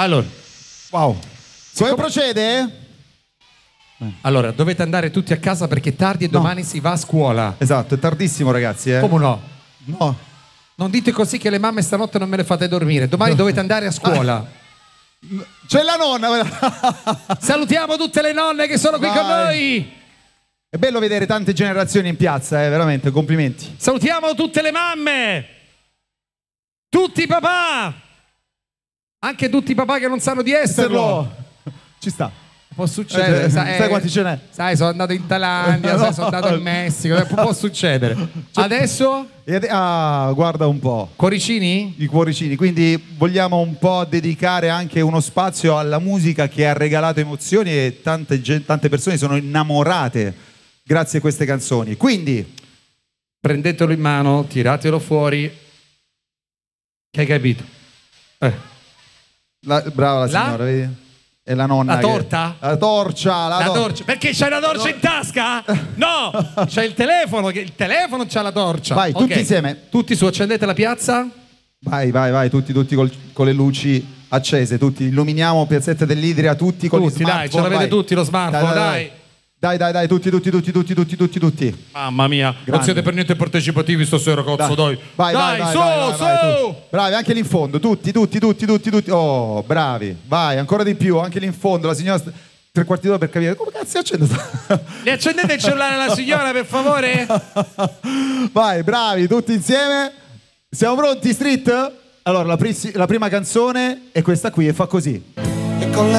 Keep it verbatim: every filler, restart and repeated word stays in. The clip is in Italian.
Allora, wow. Come procede? Allora, dovete andare tutti a casa perché è tardi e No. domani si va a scuola. Esatto, è tardissimo, ragazzi. Eh. Come no? No. Non dite così che le mamme stanotte non me le fate dormire. Domani dovete andare a scuola. C'è la nonna. Salutiamo tutte le nonne che sono qui Vai. con noi. È bello vedere tante generazioni in piazza, eh, veramente, complimenti. Salutiamo tutte le mamme. Tutti i papà. Anche tutti i papà che non sanno di esserlo. Ci sta. Può succedere. Eh, sai, sai quanti ce n'è? Sai, sono andato in Thailandia, sai, sono andato in Messico. Può succedere. Adesso? E ade- ah, guarda un po'. Cuoricini? I cuoricini. Quindi vogliamo un po' dedicare anche uno spazio alla musica che ha regalato emozioni e tante, gen- tante persone sono innamorate grazie a queste canzoni. Quindi prendetelo in mano, tiratelo fuori. Che hai capito? Eh. la, brava la La? signora, vedi? È la nonna. La che- torta? La torcia. La, La tor- torcia. Perché c'hai la torcia in tasca? No! C'hai il telefono, che il telefono c'ha la torcia. Vai, tutti Ok. insieme. Tutti su, accendete la piazza. Vai, vai, vai, tutti, tutti col- con le luci accese, tutti. Illuminiamo Piazzetta dell'Idria, tutti con Tutti, gli dai, smartphone. ce l'avete vai. tutti lo smartphone, dai. Dai, dai, dai, tutti, tutti, tutti, tutti, tutti, tutti, tutti. Mamma mia, non siete per niente partecipativi stasera, cazzo, dai. Vai, dai, vai, vai, su, vai, vai, su! vai, tu. Bravi, anche lì in fondo, tutti, tutti, tutti, tutti, tutti. Oh, bravi. Vai, ancora di più, anche lì in fondo, la signora sta- tre quarti d'ora per capire come cazzo accende. Le accendete il cellulare alla signora, per favore? Vai, bravi, tutti insieme. Siamo pronti, Street? Allora, la, pri- la prima canzone è questa qui e fa così.